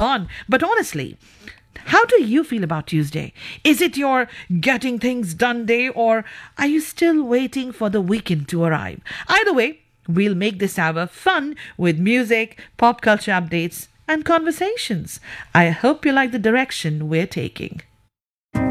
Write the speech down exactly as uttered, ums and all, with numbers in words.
on. But honestly, how do you feel about Tuesday? Is it your getting things done day, or are you still waiting for the weekend to arrive? Either way, we'll make this hour fun with music, pop culture updates, and conversations. I hope you like the direction we're taking.